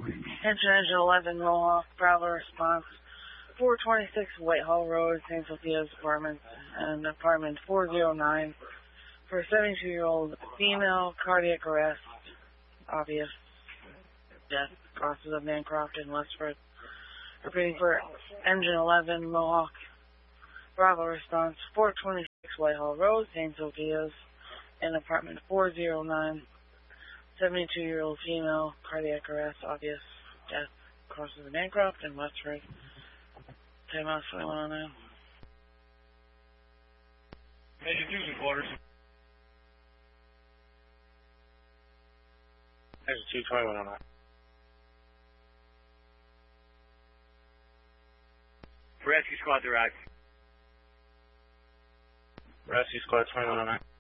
Engine 11 Mohawk, Bravo response, 426 Whitehall Road, St. Sophia's Apartments, and apartment 409 for a 72-year-old female, cardiac arrest, obvious death, crosses of Mancroft and Westford. Repeating for Engine 11 Mohawk, Bravo response, 426 Whitehall Road, St. Sophia's, and apartment 409, 72-year-old female, cardiac arrest, obvious death, crosses of Mancroft and Westford. Time out 2109. Engine 2's in quarters. Engine 2, 2109. Rescue squad direct. Rescue squad 2109.